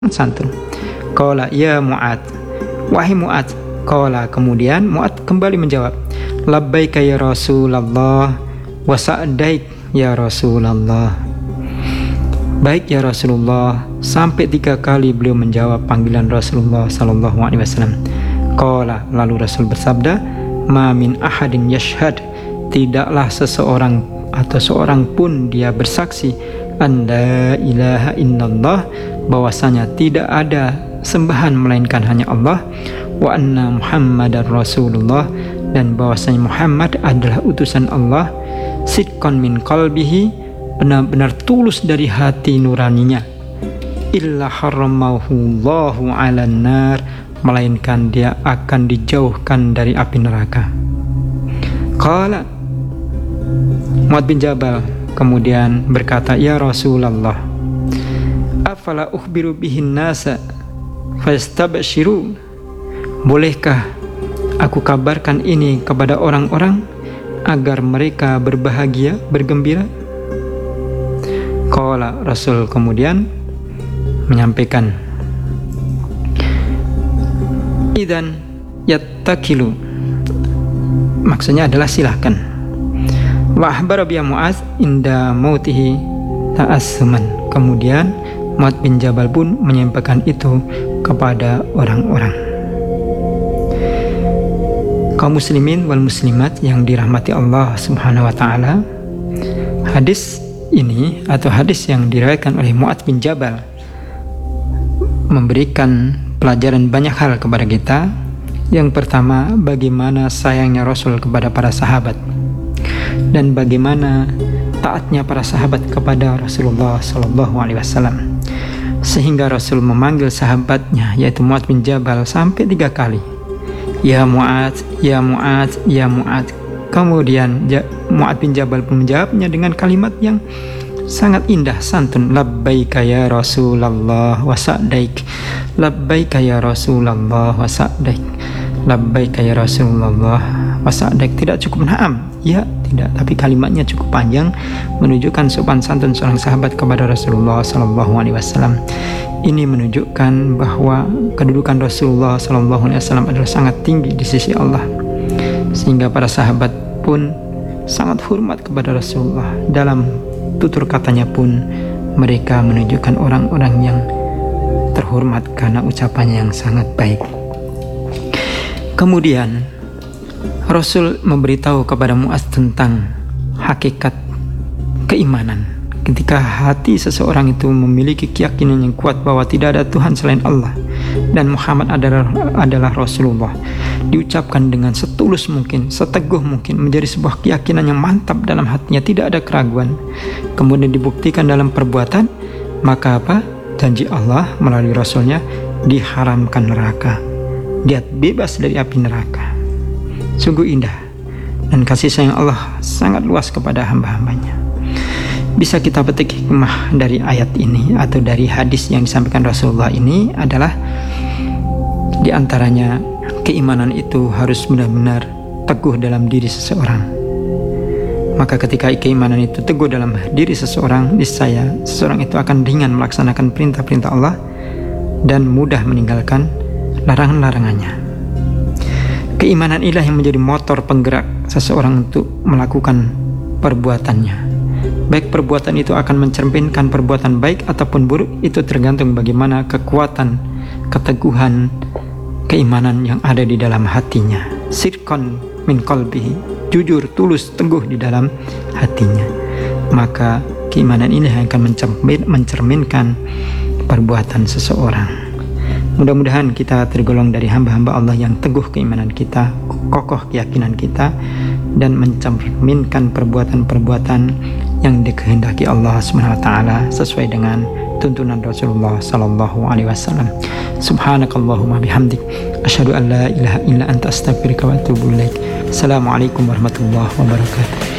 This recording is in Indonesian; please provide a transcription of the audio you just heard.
santun. Qala ya Mu'ad, wahai Mu'ad. Qala, kemudian Mu'ad kembali menjawab, labbaika ya Rasulullah wa sa'daik ya Rasulullah. Baik ya Rasulullah. Sampai 3 kali beliau menjawab panggilan Rasulullah sallallahu alaihi wasallam. Qala, lalu Rasul bersabda, ma min ahadin yashhad, tidaklah seseorang atau seorang pun dia bersaksi an la ilaha illallah, bahwasanya tidak ada sembahan melainkan hanya Allah, wa anna Muhammadar Rasulullah, dan bahwasanya Muhammad adalah utusan Allah, sidqan min qalbihi, benar-benar tulus dari hati nuraninya, illa harramahu Allahu 'alan nar, melainkan dia akan dijauhkan dari api neraka. Qala, Mu'ad bin Jabal kemudian berkata, ya Rasulullah, afala ukhbiru bihin nasa fastabshiru, bolehkah aku kabarkan ini kepada orang-orang agar mereka berbahagia, bergembira? Qala, Rasul kemudian menyampaikan, idzan yattakilu, maksudnya adalah silahkan. Wa akhbara bi Mu'adz inda mautihi ta'assuman, kemudian Mu'adz bin Jabal pun menyampaikan itu kepada orang-orang. Kaum muslimin wal muslimat yang dirahmati Allah Subhanahu wa taala, hadis ini atau hadis yang diriwayatkan oleh Mu'adz bin Jabal memberikan pelajaran banyak hal kepada kita. Yang pertama, bagaimana sayangnya Rasul kepada para sahabat dan bagaimana taatnya para sahabat kepada Rasulullah sallallahu alaihi wasallam, sehingga Rasul memanggil sahabatnya yaitu Mu'adz bin Jabal sampai 3 kali. Ya Mu'adz, ya Mu'adz, ya Mu'adz. Kemudian Mu'adz bin Jabal pun menjawabnya dengan kalimat yang sangat indah, santun, labbaika ya Rasulullah wa sa'daik, labbaika ya Rasulullah wa sa'daik, labbaika ya Rasulullah wa sa'daik. Tidak cukup na'am, ya tidak, tapi kalimatnya cukup panjang menunjukkan sopan santun seorang sahabat kepada Rasulullah sallallahu alaihi wasallam. Ini menunjukkan bahwa kedudukan Rasulullah sallallahu alaihi wasallam adalah sangat tinggi di sisi Allah, sehingga para sahabat pun sangat hormat kepada Rasulullah. Dalam tutur katanya pun mereka menunjukkan orang-orang yang terhormat karena ucapannya yang sangat baik. Kemudian Rasul memberitahu kepada Mu'adz tentang hakikat keimanan. Ketika hati seseorang itu memiliki keyakinan yang kuat bahwa tidak ada Tuhan selain Allah dan Muhammad adalah Rasulullah, diucapkan dengan setulus mungkin, seteguh mungkin, menjadi sebuah keyakinan yang mantap dalam hatinya, tidak ada keraguan, kemudian dibuktikan dalam perbuatan, maka apa? Janji Allah melalui Rasulnya, diharamkan neraka, dia bebas dari api neraka. Sungguh indah, dan kasih sayang Allah sangat luas kepada hamba-hambanya. Bisa kita petik hikmah dari ayat ini atau dari hadis yang disampaikan Rasulullah ini adalah diantaranya keimanan itu harus benar-benar teguh dalam diri seseorang. Maka ketika keimanan itu teguh dalam diri seseorang, niscaya seseorang itu akan ringan melaksanakan perintah-perintah Allah dan mudah meninggalkan larangan-larangannya. Keimanan inilah yang menjadi motor penggerak seseorang untuk melakukan perbuatannya. Baik perbuatan itu akan mencerminkan perbuatan baik ataupun buruk, itu tergantung bagaimana kekuatan, keteguhan, keimanan yang ada di dalam hatinya. Sidqan min qalbihi, jujur, tulus, teguh di dalam hatinya. Maka keimanan ini akan mencerminkan perbuatan seseorang. Mudah-mudahan kita tergolong dari hamba-hamba Allah yang teguh keimanan kita, kokoh keyakinan kita, dan mencerminkan perbuatan-perbuatan yang dikehendaki Allah SWT sesuai dengan tuntunan Rasulullah sallallahu alaihi wasallam. Subhanakallahumma bihamdik, asyhadu an la ilaha illa anta astaghfiruka wa atubu ilaik. Assalamualaikum warahmatullahi wabarakatuh.